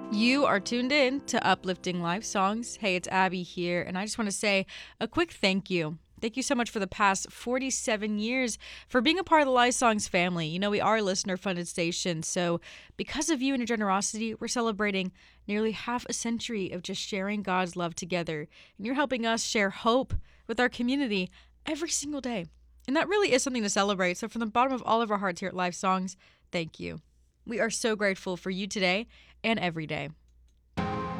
You are tuned in to Uplifting Life Songs. Hey, it's Abby here, and I just want to say a quick thank you. Thank you so much for the past 47 years for being a part of the Life Songs family. You know, we are a listener funded station, so because of you and your generosity, we're celebrating nearly half a century of just sharing God's love together. And you're helping us share hope with our community every single day. And that really is something to celebrate. So, from the bottom of all of our hearts here at Life Songs, thank you. We are so grateful for you today and every day.